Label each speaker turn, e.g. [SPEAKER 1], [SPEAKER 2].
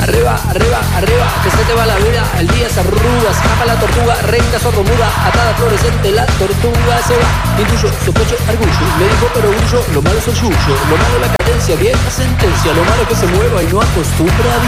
[SPEAKER 1] Arriba, arriba, arriba, que se te va la vida. El día se arruga, se escapa la tortuga, recta, sordomuda, atada, fluorescente, la tortuga se va. Intuyo, sospecho, argullo, le dijo pero orgullo, lo malo es el yuyo, lo malo la cadencia, vieja sentencia, lo malo que se mueva y no acostumbra a